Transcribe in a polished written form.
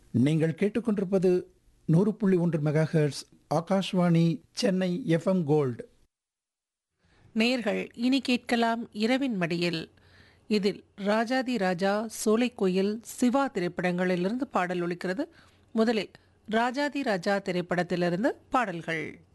நீங்கள் கேட்டுக்கொண்டிருப்பது 100.1 megahertz Akashvani Chennai FM gold. நேர்கள் இனி கேட்கலாம் இரவின் மடியில். இதில் ராஜாதி ராஜா, சோலைக்கோயில், சிவா திரைப்படங்களிலிருந்து பாடல் ஒலிக்கிறது. முதலில் ராஜாதி ராஜா திரைப்படத்திலிருந்து பாடல்கள்.